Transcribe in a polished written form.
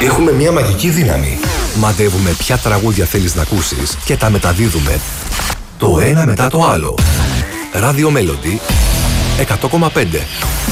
Έχουμε μια μαγική δύναμη. Μαντεύουμε ποια τραγούδια θέλεις να ακούσεις και τα μεταδίδουμε το ένα μετά το άλλο. Radio Melody 100,5.